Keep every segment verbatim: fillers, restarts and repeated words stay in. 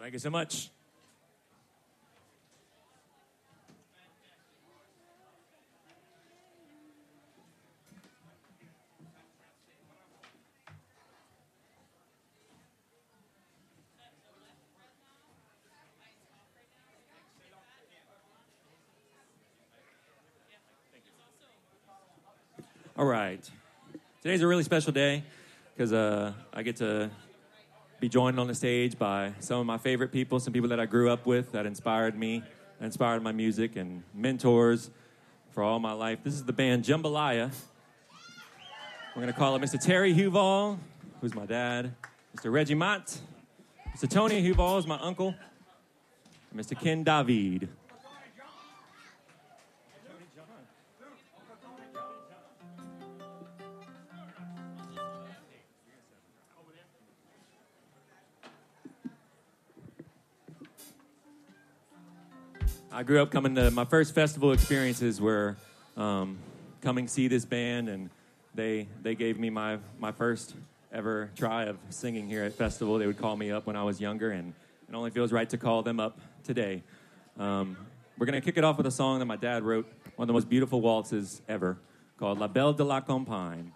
Thank you so much. All right. Today's a really special day because uh, I get to be joined on the stage by some of my favorite people, some people that I grew up with that inspired me, that inspired my music, and mentors for all my life. This is the band Jambalaya. We're going to call it Mister Terry Huval, who's my dad, Mister Reggie Mott, Mister Tony Huval is my uncle, and Mister Ken David. I grew up coming to my first festival experiences were um, coming see this band, and they they gave me my, my first ever try of singing here at festival. They would call me up when I was younger, and it only feels right to call them up today. Um, we're going to kick it off with a song that my dad wrote, one of the most beautiful waltzes ever, called La Belle de la Campagne.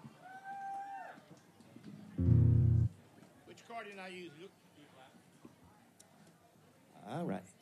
Which card did I use? All right.